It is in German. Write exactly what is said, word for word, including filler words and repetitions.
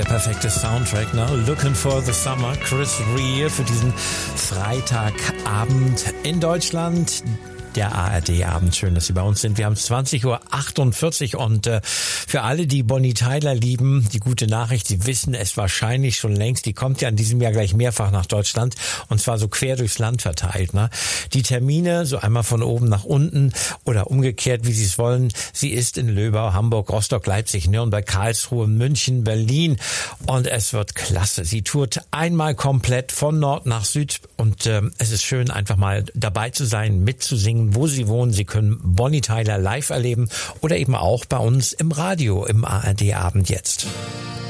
perfekte Soundtrack, ne? Looking for the Summer, Chris Rea für diesen Freitagabend in Deutschland. Der A R D-Abend. Schön, dass Sie bei uns sind. Wir haben zwanzig Uhr achtundvierzig und äh, für alle, die Bonnie Tyler lieben, die gute Nachricht, Sie wissen es wahrscheinlich schon längst, die kommt ja in diesem Jahr gleich mehrfach nach Deutschland und zwar so quer durchs Land verteilt. Ne? Die Termine, so einmal von oben nach unten oder umgekehrt, wie Sie es wollen. Sie ist in Löbau, Hamburg, Rostock, Leipzig, Nürnberg, Karlsruhe, München, Berlin und es wird klasse. Sie tourt einmal komplett von Nord nach Süd und äh, es ist schön, einfach mal dabei zu sein, mitzusingen, wo Sie wohnen. Sie können Bonnie Tyler live erleben oder eben auch bei uns im Radio im A R D-Abend jetzt.